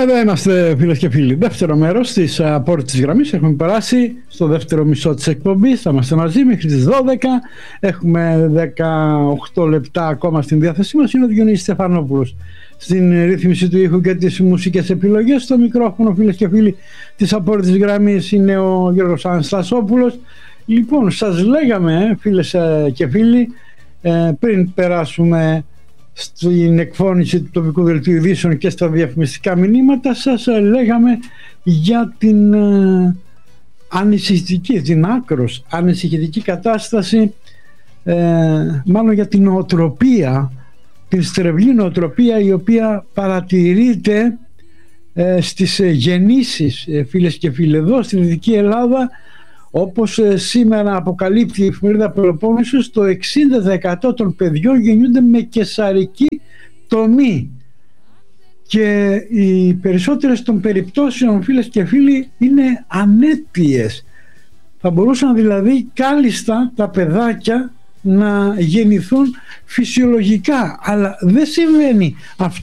Εδώ είμαστε, φίλες και φίλοι. Δεύτερο μέρος της απόρριτης γραμμής. Έχουμε περάσει στο δεύτερο μισό της εκπομπής. Θα είμαστε μαζί μέχρι τις 12. Έχουμε 18 λεπτά ακόμα στην διάθεσή μας. Είναι ο Διονύσης Στεφανόπουλος στην ρύθμιση του ήχου και τις μουσικές επιλογές. Στο μικρόφωνο, φίλες και φίλοι, της απόρριτης γραμμής είναι ο Γιώργος Αναστασόπουλος. Λοιπόν, σας λέγαμε, φίλες και φίλοι, πριν περάσουμε στην εκφώνηση του τοπικού δελτίου ειδήσεων και στα διαφημιστικά μηνύματα, σας λέγαμε για την ανησυχητική, την άκρος ανησυχητική κατάσταση, μάλλον για την νοοτροπία, την στρεβλή νοοτροπία η οποία παρατηρείται στις γεννήσεις, φίλες και φίλοι, εδώ στη Δυτική Ελλάδα. Όπως σήμερα αποκαλύπτει η εφημερίδα Πελοπόννησος, το 60% των παιδιών γεννιούνται με καισαρική τομή και οι περισσότερες των περιπτώσεων, φίλες και φίλοι, είναι ανέτειες. Θα μπορούσαν δηλαδή κάλλιστα τα παιδάκια να γεννηθούν φυσιολογικά, αλλά δεν συμβαίνει αυτό.